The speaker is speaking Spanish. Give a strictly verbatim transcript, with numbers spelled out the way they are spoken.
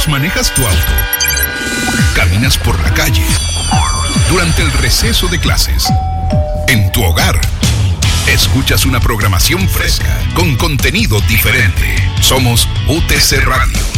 Manejas tu auto, caminas por la calle, durante el receso de clases, en tu hogar, escuchas una programación fresca con contenido diferente. Somos U T C Radio.